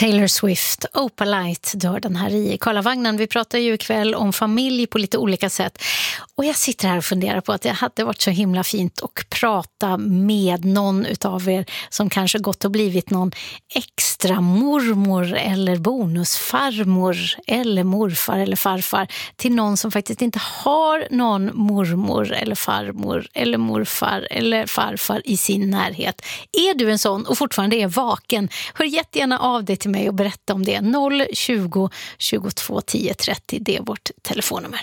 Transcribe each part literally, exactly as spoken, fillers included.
Taylor Swift, Opalite, dör den här i Karlavagnen. Vi pratar ju ikväll om familj på lite olika sätt. Och jag sitter här och funderar på att det hade varit så himla fint att prata med någon utav er som kanske gått och blivit någon extra mormor eller bonusfarmor eller morfar eller farfar till någon som faktiskt inte har någon mormor eller farmor eller morfar eller farfar i sin närhet. Är du en sån och fortfarande är vaken? Hör jättegärna av dig till mig och berätta om det. noll tjugo tjugotvå tio trettio, det är vårt telefonnummer.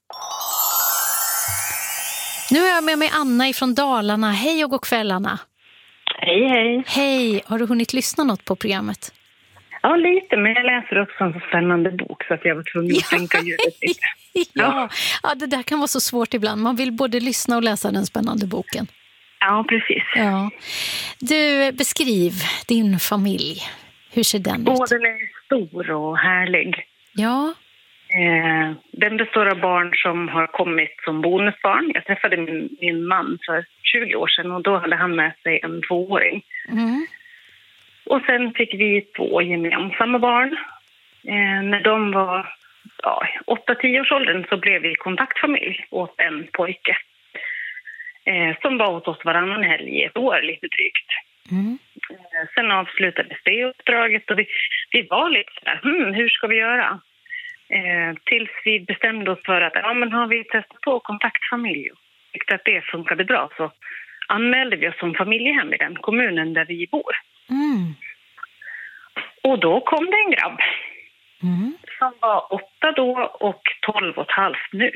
Nu är jag med mig Anna ifrån Dalarna. Hej och god kväll, Anna. Hej, hej. Hej, har du hunnit lyssna något på programmet? Ja, lite, men jag läser också en så spännande bok så att jag var tvungen att tänka ljudet lite. ja. ja, det där kan vara så svårt ibland. Man vill både lyssna och läsa den spännande boken. Ja, precis. Ja. Du, beskriv din familj. Hur ser den ut? Åh, den är stor och härlig. Ja. Eh, den består av barn som har kommit som bonusbarn. Jag träffade min, min man för tjugo år sedan och då hade han med sig en tvååring. Mm. Och sen fick vi två gemensamma barn. Eh, när de var ja, åtta tio års åldern så blev vi kontaktfamilj åt en pojke. Eh, som var åt oss varannan helg i ett år, lite drygt. Mm. Eh, sen avslutades det uppdraget och vi, vi var lite sådär, hmm, hur ska vi göra? Eh, tills vi bestämde oss för att ja, men har vi testat på kontaktfamilj och tyckte att det funkade bra så anmälde vi oss som familjehem i den kommunen där vi bor. Mm. Och då kom det en grabb Mm. som var åtta då och tolv och ett halvt nu.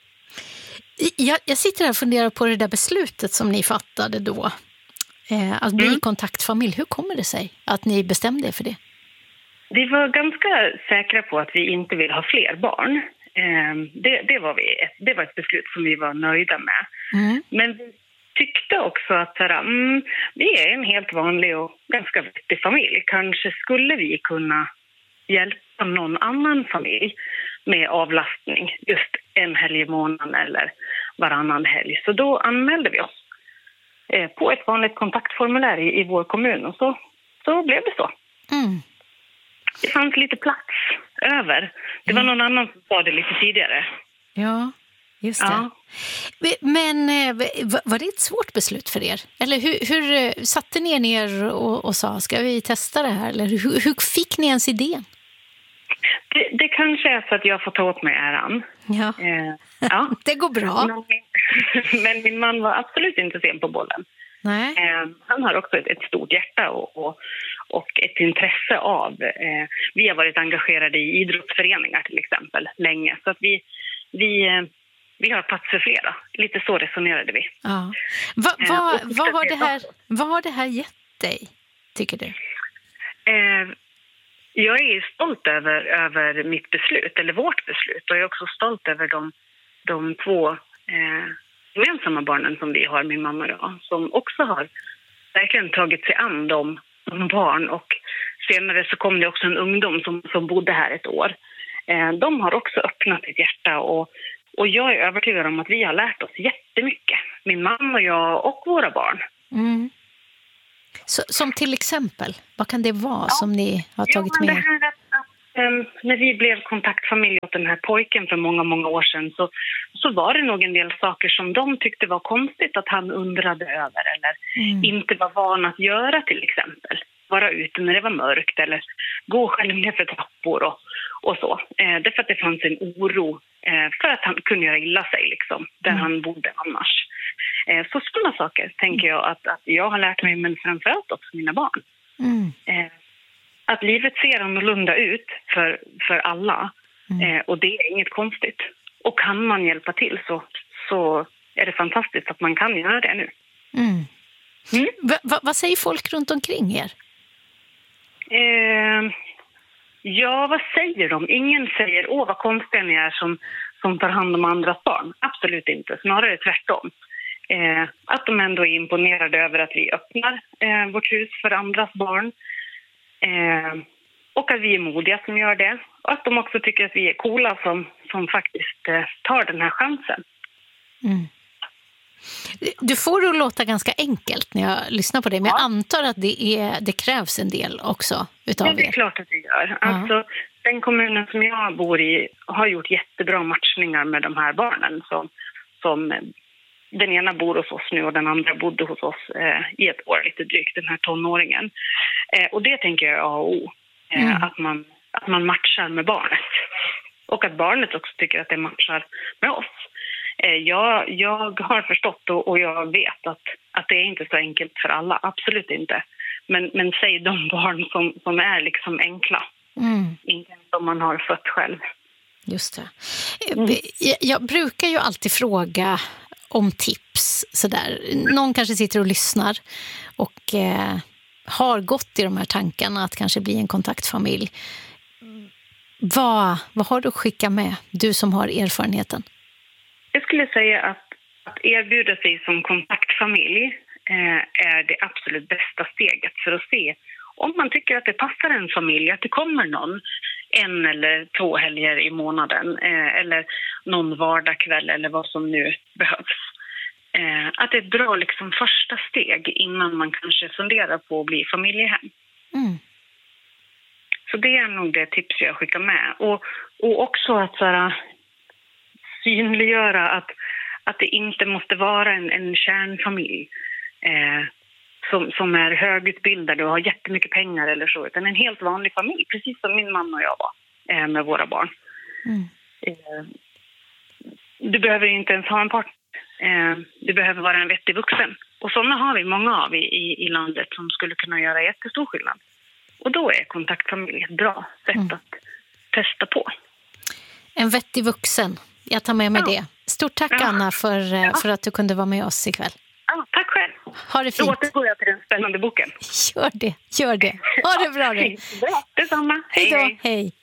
Jag, jag sitter här och funderar på det där beslutet som ni fattade då. Eh, att bli Mm. kontaktfamilj. Hur kommer det sig att ni bestämde er för det? Vi var ganska säkra på att vi inte vill ha fler barn. Eh, det, det, var vi, ett, det var ett beslut som vi var nöjda med. Mm. Men vi tyckte också att så här, mm, vi är en helt vanlig och ganska vettig familj. Kanske skulle vi kunna hjälpa någon annan familj med avlastning just en helg i månaden eller varannan helg. Så då anmälde vi oss eh, på ett vanligt kontaktformulär i, i vår kommun och så, så blev det så. Mm. Det fanns lite plats över. Det var någon annan som sa det lite tidigare. Ja, just det. Ja. Men eh, var det ett svårt beslut för er? Eller hur, hur eh, satte ni er ner och, och sa, ska vi testa det här? Eller hur, hur fick ni ens idén? Det, det kanske är så att jag får ta åt mig äran. Ja, Eh, ja. det går bra. Men, men min man var absolut inte sen på bollen. Nej. Eh, han har också ett, ett stort hjärta och, och, och ett intresse av... Eh, vi har varit engagerade i idrottsföreningar till exempel länge. Så att vi, vi, eh, vi har plats för flera. Lite så resonerade vi. Ja. Va, va, Eh, vad, har det här, vad har det här gett dig, tycker du? Eh, jag är stolt över, över mitt beslut, eller vårt beslut. Och jag är också stolt över de, de två eh, gemensamma barnen som vi har, min mamma och jag. Som också har verkligen tagit sig an dem som barn. Och senare så kom det också en ungdom som, som bodde här ett år. Eh, de har också öppnat sitt hjärta och, och jag är övertygad om att vi har lärt oss jättemycket. Min mamma och jag och våra barn. Mm. Så, som till exempel, vad kan det vara ja. som ni har tagit ja, men med? Det här att, att, um, när vi blev kontaktfamilj åt den här pojken för många, många år sedan så, så var det nog en del saker som de tyckte var konstigt att han undrade över eller mm. inte var van att göra till exempel. Vara ute när det var mörkt eller gå själv ner för trappor och, och så. Eh, det är för att det fanns en oro eh, för att han kunde göra illa sig liksom, där mm. han bodde annars. Eh, så sådana saker tänker jag att, att jag har lärt mig, men framförallt också mina barn. Mm. Eh, att livet ser annorlunda ut för, för alla mm. eh, och det är inget konstigt. Och kan man hjälpa till så, så är det fantastiskt att man kan göra det nu. Mm. Mm. Va, va, vad säger folk runt omkring er? Eh, ja, vad säger de? Ingen säger, åh vad konstiga ni är som, som tar hand om andras barn. Absolut inte, snarare tvärtom. Eh, att de ändå är imponerade över att vi öppnar eh, vårt hus för andras barn. Eh, och att vi är modiga som gör det. Och att de också tycker att vi är coola som, som faktiskt eh, tar den här chansen. Mm. Du får det att låta ganska enkelt när jag lyssnar på det, men Ja. jag antar att det, är, det krävs en del också utav Ja, det är er. klart att det gör. Ja. Alltså, den kommunen som jag bor i har gjort jättebra matchningar med de här barnen. Som, som den ena bor hos oss nu och den andra bodde hos oss eh, i ett år, lite drygt, den här tonåringen. Eh, och det tänker jag är A och O. Eh, Mm. att, man, att man matchar med barnet. Och att barnet också tycker att det matchar med oss. Eh, jag, jag har förstått och, och jag vet att, att det är inte så enkelt för alla. Absolut inte. Men, men säg de barn som, som är liksom enkla. Mm. Inte som man har fött själv. Just det. Jag, jag brukar ju alltid fråga om tips. Sådär. Någon kanske sitter och lyssnar och eh, har gått i de här tankarna att kanske bli en kontaktfamilj. Vad, vad har du att skicka med, du som har erfarenheten? Jag skulle säga att, att erbjuda sig som kontaktfamilj eh, är det absolut bästa steget för att se om man tycker att det passar en familj, att det kommer någon en eller två helger i månaden eh, eller någon vardagkväll eller vad som nu behövs. Eh, att det är ett bra liksom, första steg innan man kanske funderar på att bli familjehem. Mm. Så det är nog det tips jag skickar med. Och, och också att så här, synliggöra att, att det inte måste vara en, en kärnfamilj eh, som, som är högutbildade och har jättemycket pengar eller så. Utan en helt vanlig familj, precis som min mamma och jag var eh, med våra barn. Mm. Eh, du behöver inte ens ha en partner. Eh, du behöver vara en vettig vuxen. Och sådana har vi många av i, i, i landet som skulle kunna göra jättestor skillnad. Och då är kontaktfamilj ett bra sätt Mm. att testa på. En vettig vuxen. Jag tar med mig Ja. det. Stort tack Ja. Anna för, eh, för att du kunde vara med oss ikväll. Ja, tack själv. Ha det Då fint. återgår jag till den spännande boken. Gör det, gör det. Ha det bra du. Bra, detsamma. Hej då, hej.